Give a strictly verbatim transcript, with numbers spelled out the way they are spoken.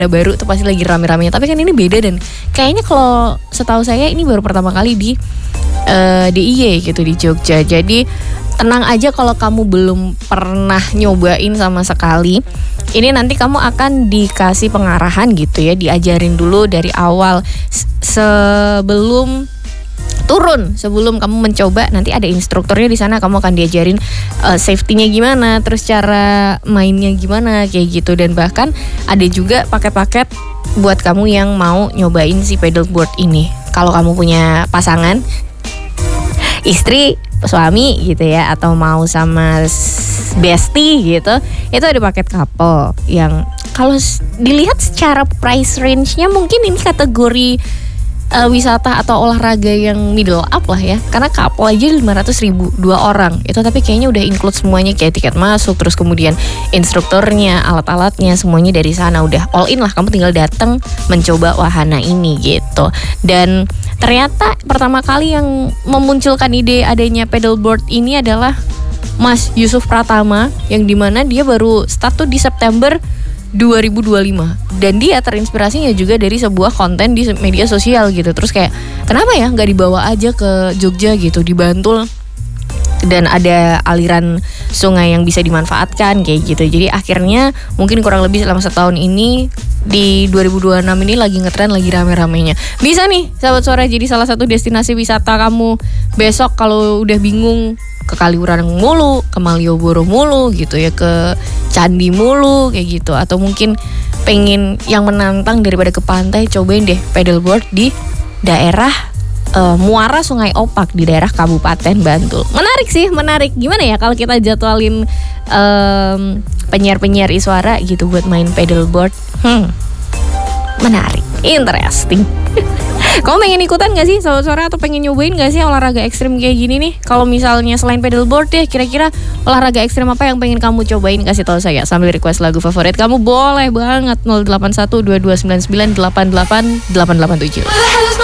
baru tuh pasti lagi rame-ramenya. Tapi kan ini beda dan kayaknya kalau setahu saya ini baru pertama kali di uh, D I Y gitu di Jogja. Jadi tenang aja kalau kamu belum pernah nyobain sama sekali. Ini nanti kamu akan dikasih pengarahan gitu ya, diajarin dulu dari awal sebelum turun, sebelum kamu mencoba nanti ada instrukturnya di sana, kamu akan diajarin uh, safety-nya gimana, terus cara mainnya gimana kayak gitu. Dan bahkan ada juga paket-paket buat kamu yang mau nyobain si paddleboard ini. Kalau kamu punya pasangan, istri, suami gitu ya, atau mau sama bestie gitu, itu ada paket couple yang kalau dilihat secara price range-nya mungkin ini kategori Uh, wisata atau olahraga yang middle up lah ya. Karena couple aja lima ratus ribu dua orang. Itu tapi kayaknya udah include semuanya, kayak tiket masuk, terus kemudian instrukturnya, alat-alatnya, semuanya dari sana. Udah all in lah, kamu tinggal datang mencoba wahana ini gitu. Dan ternyata pertama kali yang memunculkan ide adanya paddleboard ini adalah Mas Yusuf Pratama, yang dimana dia baru start tuh di September dua ribu dua puluh lima. Dan dia terinspirasinya juga dari sebuah konten di media sosial gitu. Terus kayak kenapa ya gak dibawa aja ke Jogja gitu, di Bantul, dan ada aliran sungai yang bisa dimanfaatkan kayak gitu. Jadi akhirnya mungkin kurang lebih selama setahun ini di dua ribu dua puluh enam ini lagi ngetren, lagi rame-ramenya. Bisa nih sahabat suara jadi salah satu destinasi wisata kamu besok kalau udah bingung ke Kaliurang mulu, ke Malioboro mulu gitu ya, ke Candi mulu kayak gitu. Atau mungkin pengen yang menantang daripada ke pantai, cobain deh paddleboard di daerah uh, Muara Sungai Opak di daerah Kabupaten Bantul. Menarik sih, menarik. Gimana ya kalau kita jadwalin um, penyiar-penyiar Iswara gitu buat main paddleboard? Hmm, menarik, interesting. Kamu pengen ikutan gak sih saudara, atau pengen nyobain gak sih olahraga ekstrim kayak gini nih? Kalau misalnya selain paddleboard deh, kira-kira olahraga ekstrim apa yang pengen kamu cobain? Kasih tahu saya sambil request lagu favorit kamu, boleh banget. Nol delapan satu dua dua sembilan sembilan delapan delapan delapan delapan tujuh.